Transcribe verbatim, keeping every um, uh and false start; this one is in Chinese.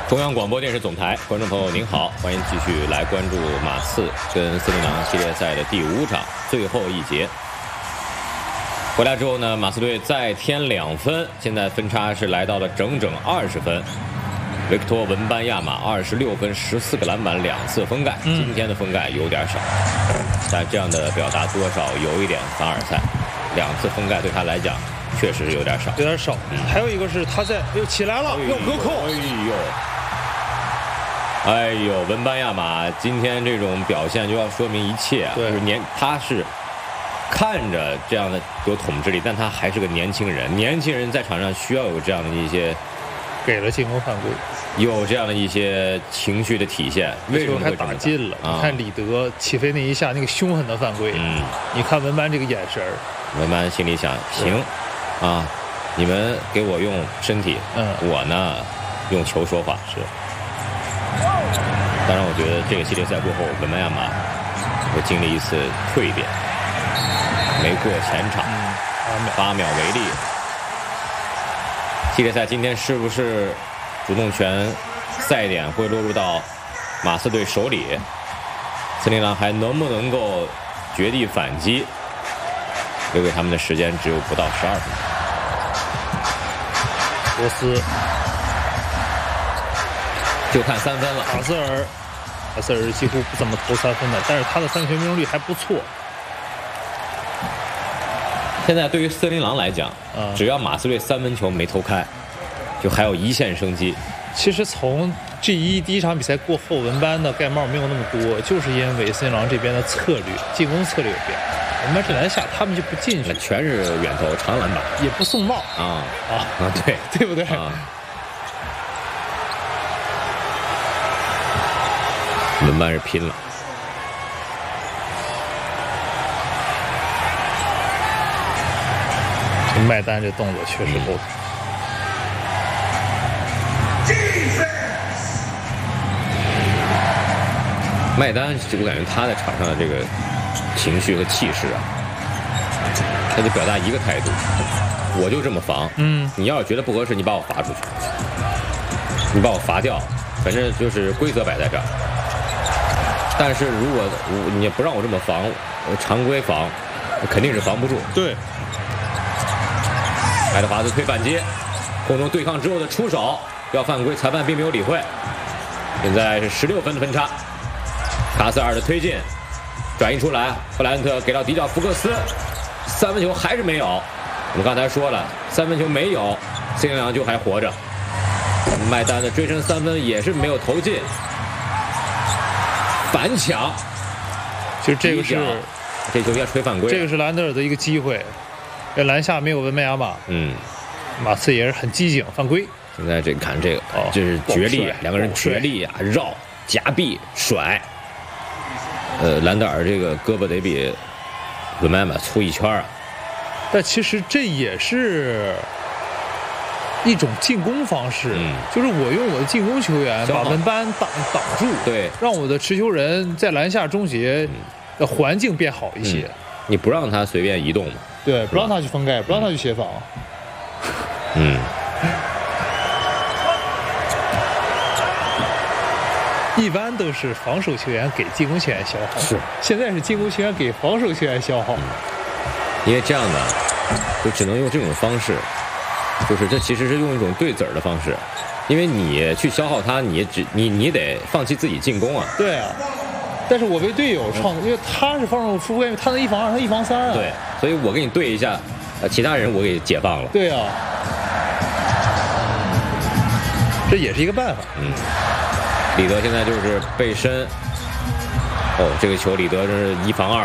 中央广播电视总台，观众朋友您好，欢迎继续来关注马刺跟斯里兰系列赛的第五场最后一节。回来之后呢，马刺队再添两分，现在分差是来到了整整二十分。维克托·文班亚马二十六分、十四个篮板、两次封盖， 嗯、 今天的封盖有点少，但这样的表达多少有一点凡尔赛。两次封盖对他来讲确实有点少， 有点少。嗯、还有一个是他在又起来了，又隔扣， 哎呦！哎呦，文班亚马今天这种表现就要说明一切啊！就是年他是看着这样的有统治力，但他还是个年轻人。年轻人在场上需要有这样的一些， 给了进攻犯规， 有这样的一些情绪的体现。为什么还打进了？ 啊、 你看李德起飞那一下，那个凶狠的犯规。 嗯， 你看文班这个眼神儿， 文班心里想：行，啊，你们给我用身体， 嗯， 我呢用球说话。 是。 当然，我觉得这个系列赛过后，文班亚马会经历一次蜕变。没过前场， 嗯、 八秒为例。系列赛今天是不是主动权赛点会落入到马刺队手里？森林狼还能不能够绝地反击？留给他们的时间只有不到十二分钟。 罗斯。 就看三分了。 卡斯尔，卡斯尔几乎不怎么投三分的，但是他的三分球命中率还不错。 现在对于森林狼来讲， 嗯、 只要马刺队三分球没投开，就还有一线生机。 其实从 G 一第一场比赛过后，文班的盖帽没有那么多，就是因为森林狼这边的策略，进攻策略有变。文班这篮下他们就不进去， 全是远投长篮板， 也不送帽啊啊啊，对对不对？ 啊文班是拼了， 麦丹这动作确实够。 麦丹，我感觉他在场上的这个情绪和气势啊，他就表达一个态度：我就这么防。 嗯， 你要是觉得不合适，你把我罚出去，你把我罚掉，反正就是规则摆在这儿。但是如果你不让我这么防，常规防肯定是防不住。 对。 爱德华兹推反击，空中对抗之后的出手要犯规，裁判并没有理会。现在是十六分的分差。卡斯尔的推进，转移出来，布莱恩特给到底角福克斯，三分球还是没有。我们刚才说了，三分球没有，森林狼就还活着。麦丹的追身三分也是没有投进。反抢， 其实这个是这球要吹犯规， 这个是兰德尔的一个机会，因为篮下没有文班亚马， 嗯， 马刺也是很机警犯规。 现在这看这个，哦，这是绝力，两个人绝力啊，绕夹臂甩，呃，兰德尔这个胳膊得比文班亚马粗一圈啊。 但其实这也是一种进攻方式， 嗯， 就是我用我的进攻球员把文班挡挡住， 对， 让我的持球人在篮下终结的环境变好一些。 嗯、你不让他随便移动嘛？ 对，不让他去封盖，不让他去协防。 嗯。 一般都是防守球员给进攻球员消耗， 是。 现在是进攻球员给防守球员消耗， 因为这样的就只能用这种方式。就是这其实是用一种对子儿的方式，因为你去消耗他，你只你你得放弃自己进攻啊。 对啊，但是我为队友创，因为他是防守副干，他能一防二，他一防三啊。 对，所以我给你对一下，呃，其他人我给解放了。 对啊，这也是一个办法。 嗯，李德现在就是背身，哦，这个球李德这是一防二。